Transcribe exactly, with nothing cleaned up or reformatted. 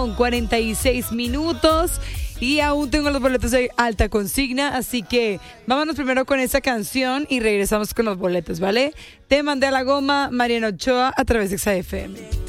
Con cuarenta y seis minutos y aún tengo los boletos de alta consigna, así que vámonos primero con esa canción y regresamos con los boletos, ¿vale? Te mandé a la goma, Mariana Ochoa, a través de X A F M.